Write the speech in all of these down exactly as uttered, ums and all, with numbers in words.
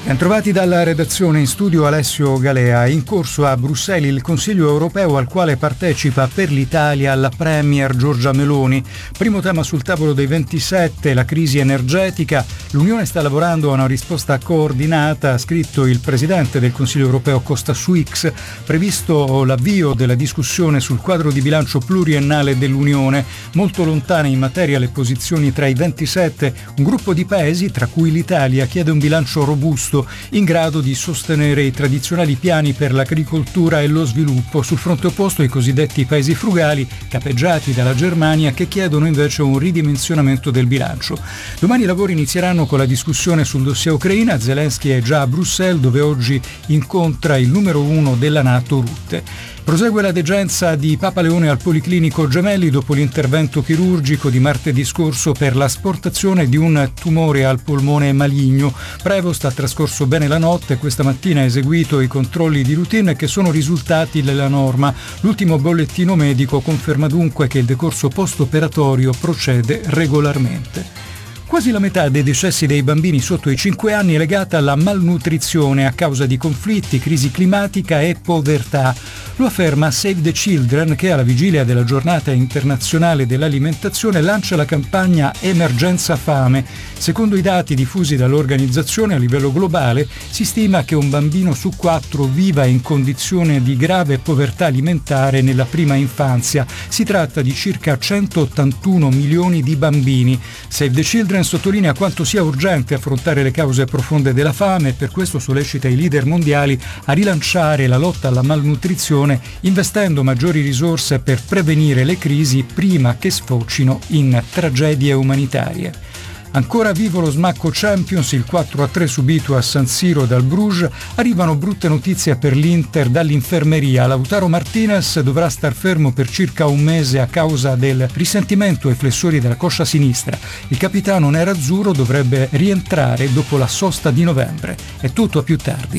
Bentrovati dalla redazione, in studio Alessio Galea. In corso a Bruxelles il Consiglio europeo al quale partecipa per l'Italia la Premier Giorgia Meloni. Primo tema sul tavolo dei ventisette, la crisi energetica. L'Unione sta lavorando a una risposta coordinata, ha scritto il Presidente del Consiglio europeo Costa su X, previsto l'avvio della discussione sul quadro di bilancio pluriennale dell'Unione. Molto lontane in materia le posizioni tra i ventisette, un gruppo di paesi, tra cui l'Italia, chiede un bilancio robusto in grado di sostenere i tradizionali piani per l'agricoltura e lo sviluppo. Sul fronte opposto i cosiddetti paesi frugali, capeggiati dalla Germania, che chiedono invece un ridimensionamento del bilancio. Domani i lavori inizieranno con la discussione sul dossier Ucraina. Zelensky è già a Bruxelles, dove oggi incontra il numero uno della NATO, Rutte. Prosegue la degenza di Papa Leone al Policlinico Gemelli dopo l'intervento chirurgico di martedì scorso per l'asportazione di un tumore al polmone maligno. Prevost ha trascorso bene la notte, questa mattina ha eseguito i controlli di routine che sono risultati nella norma. L'ultimo bollettino medico conferma dunque che il decorso post-operatorio procede regolarmente. Quasi la metà dei decessi dei bambini sotto i cinque anni è legata alla malnutrizione a causa di conflitti, crisi climatica e povertà. Lo afferma Save the Children, che alla vigilia della giornata internazionale dell'alimentazione lancia la campagna Emergenza Fame. Secondo i dati diffusi dall'organizzazione a livello globale, si stima che un bambino su quattro viva in condizione di grave povertà alimentare nella prima infanzia. Si tratta di circa centottantuno milioni di bambini. Save the Children sottolinea quanto sia urgente affrontare le cause profonde della fame e per questo sollecita i leader mondiali a rilanciare la lotta alla malnutrizione, investendo maggiori risorse per prevenire le crisi prima che sfocino in tragedie umanitarie. Ancora vivo lo smacco Champions, il quattro a tre subito a San Siro dal Bruges. Arrivano brutte notizie per l'Inter dall'infermeria. Lautaro Martinez dovrà star fermo per circa un mese a causa del risentimento ai flessori della coscia sinistra. Il capitano nerazzurro dovrebbe rientrare dopo la sosta di novembre. È tutto, a più tardi.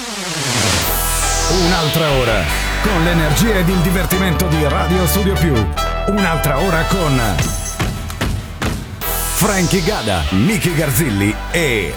Un'altra ora con l'energia ed il divertimento di Radio Studio Più. Un'altra ora con Frankie Gada, Nicky Garzilli e